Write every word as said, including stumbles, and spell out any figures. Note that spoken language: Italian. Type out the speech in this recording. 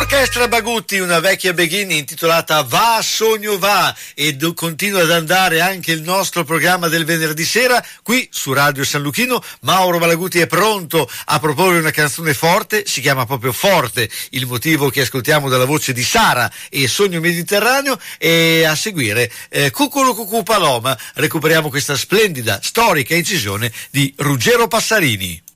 Orchestra Bagutti, una vecchia Beghini intitolata Va Sogno Va, e do- continua ad andare anche il nostro programma del venerdì sera qui su Radio San Luchino. Mauro Malaguti è pronto a proporre una canzone forte, si chiama proprio Forte, il motivo che ascoltiamo dalla voce di Sara e Sogno Mediterraneo, e a seguire eh, Cucolo Cucù Paloma. Recuperiamo questa splendida, storica incisione di Ruggero Passarini.